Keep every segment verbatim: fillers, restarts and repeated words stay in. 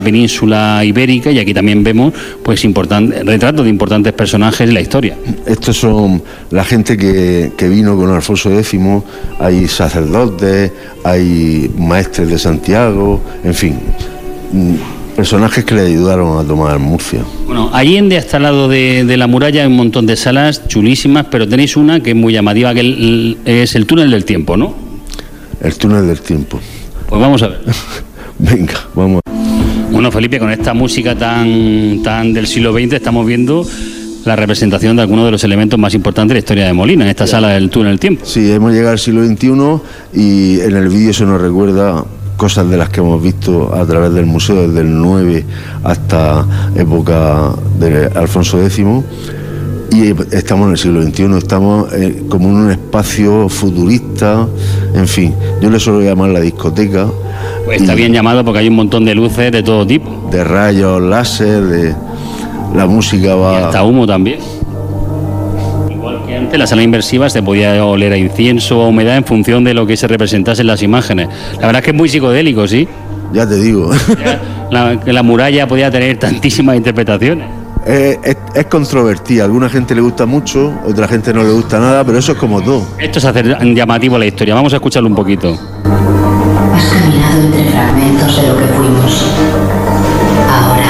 península ibérica, y aquí también vemos pues importantes retratos de importantes personajes de la historia. Estos son la gente que, que vino con Alfonso X, hay sacerdotes, hay maestres de Santiago, en fin, personajes que le ayudaron a tomar Murcia. Bueno, Allende, hasta al lado de, de la muralla, hay un montón de salas chulísimas, pero tenéis una que es muy llamativa, que el, es el túnel del tiempo, ¿no? El túnel del tiempo. Pues vamos a ver. Venga, vamos. Bueno, Felipe, con esta música tan, tan del siglo veinte estamos viendo la representación de algunos de los elementos más importantes de la historia de Molina, en esta sala del túnel del tiempo. Sí, hemos llegado al siglo veintiuno y en el vídeo se nos recuerda cosas de las que hemos visto a través del museo desde el nueve hasta época de Alfonso X, y estamos en el siglo veintiuno, estamos eh, como en un espacio futurista, en fin, yo le suelo llamar la discoteca. Pues está bien llamado porque hay un montón de luces de todo tipo. De rayos, láser, de la música va... Y hasta humo también. Igual que antes, la sala inmersiva se podía oler a incienso o a humedad en función de lo que se representase en las imágenes. La verdad es que es muy psicodélico, ¿sí? Ya te digo. La, la muralla podía tener tantísimas interpretaciones. Eh, es, es controvertida, a alguna gente le gusta mucho, otra gente no le gusta nada, pero eso es como todo. Esto es hacer llamativo a la historia, vamos a escucharlo un poquito. Has caminado entre fragmentos de lo que fuimos. Ahora,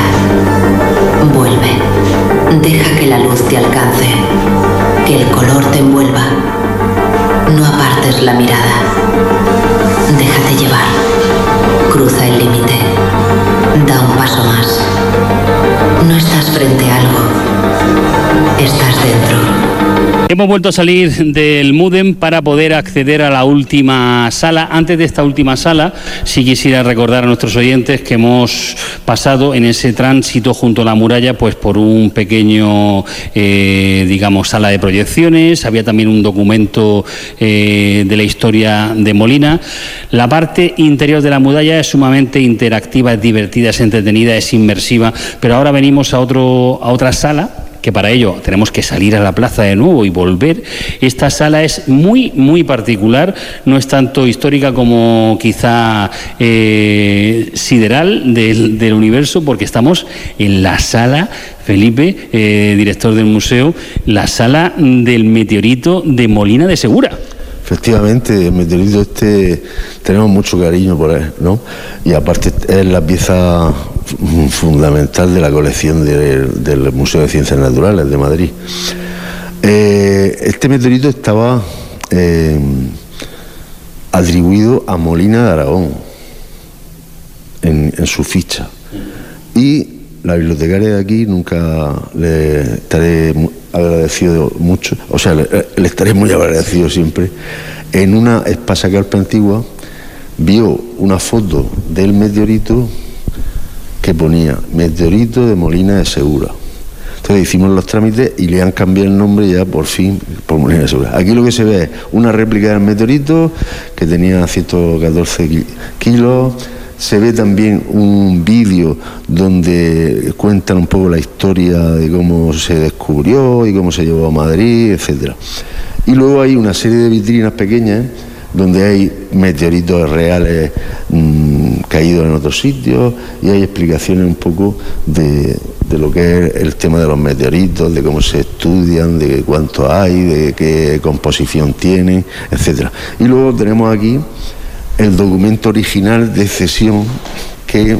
vuelve. Deja que la luz te alcance, que el color te envuelva. No apartes la mirada. Déjate llevar. Cruza el límite. Da un paso más. No estás frente a algo. Estás dentro. Hemos vuelto a salir del Mudem para poder acceder a la última sala. Antes de esta última sala, sí quisiera recordar a nuestros oyentes que hemos pasado en ese tránsito junto a la muralla pues por un pequeño, eh, digamos, sala de proyecciones. Había también un documento eh, de la historia de Molina. La parte interior de la muralla es sumamente interactiva, es divertida, es entretenida, es inmersiva, pero ahora venimos a, otro, a otra sala, que para ello tenemos que salir a la plaza de nuevo y volver. Esta sala es muy, muy particular, no es tanto histórica como quizá eh, sideral del, del universo, porque estamos en la sala, Felipe, eh, director del museo, la sala del meteorito de Molina de Segura. Efectivamente, el meteorito este tenemos mucho cariño por él, ¿no? Y aparte es la pieza fundamental de la colección de, del Museo de Ciencias Naturales de Madrid. Eh, este meteorito estaba eh, atribuido a Molina de Aragón en, en su ficha, y la bibliotecaria de aquí nunca le estaré agradecido mucho, o sea, le, le estaré muy agradecido siempre. En una espasacarpa antigua vio una foto del meteorito que ponía meteorito de Molina de Segura. Entonces hicimos los trámites y le han cambiado el nombre ya por fin por Molina de Segura. Aquí lo que se ve es una réplica del meteorito que tenía ciento catorce kilos. Se ve también un vídeo donde cuentan un poco la historia de cómo se descubrió y cómo se llevó a Madrid, etcétera. Y luego hay una serie de vitrinas pequeñas donde hay meteoritos reales mmm, caídos en otros sitios, y hay explicaciones un poco de, de lo que es el tema de los meteoritos, de cómo se estudian, de cuántos hay, de qué composición tienen, etcétera. Y luego tenemos aquí el documento original de cesión que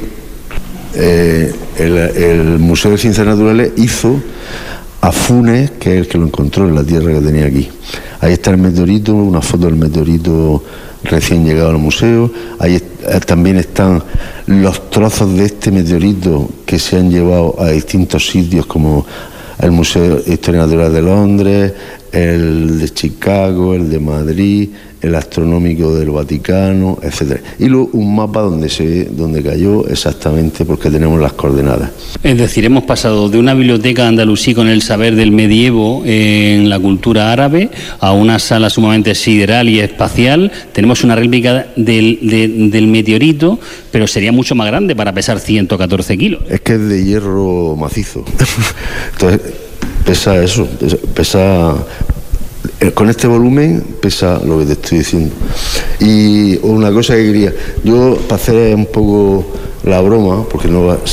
eh, el, el Museo de Ciencias Naturales hizo a Funes, que es el que lo encontró en la tierra que tenía aquí. Ahí está el meteorito, una foto del meteorito recién llegado al museo. Ahí también están los trozos de este meteorito que se han llevado a distintos sitios, como el Museo de Historia Natural de Londres, el de Chicago, el de Madrid, el astronómico del Vaticano, etcétera. Y luego un mapa donde se ve dónde cayó exactamente, porque tenemos las coordenadas. Es decir, hemos pasado de una biblioteca andalusí con el saber del medievo en la cultura árabe a una sala sumamente sideral y espacial. Tenemos una réplica del, de, del meteorito, pero sería mucho más grande para pesar ciento catorce kilos. Es que es de hierro macizo. Entonces, pesa eso, pesa con este volumen pesa lo que te estoy diciendo. Y una cosa que quería, yo para hacer un poco la broma, porque no va